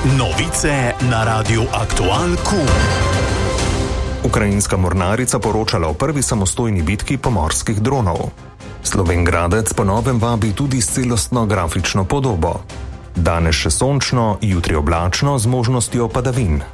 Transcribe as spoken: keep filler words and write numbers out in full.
Novice na Radiu Aktual Q. Ukrajinska mornarica poročala o prvi samostojni bitki pomorskih dronov. Slovengradec po novem vabi tudi s celostno grafično podobo. Danes še sončno, jutri oblačno z možnostjo padavin.